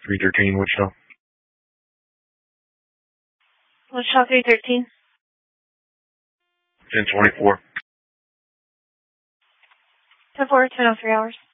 313 Wichita. Wichita 313. 1024. 10-4, 10 03 hours.